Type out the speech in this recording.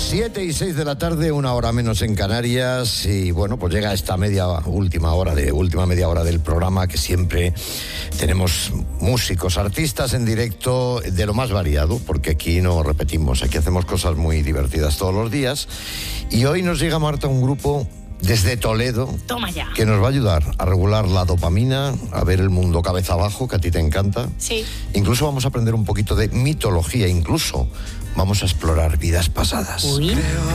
7:06 de la tarde, una hora menos en Canarias, y bueno, pues llega esta última media hora del programa, que siempre tenemos músicos, artistas en directo de lo más variado, porque aquí no repetimos, aquí hacemos cosas muy divertidas todos los días. Y hoy nos llega, Marta, un grupo desde Toledo. Toma ya. Que nos va a ayudar a regular la dopamina, a ver el mundo cabeza abajo, que a ti te encanta. Sí. Incluso vamos a aprender un poquito de mitología, incluso vamos a explorar vidas pasadas. Uy.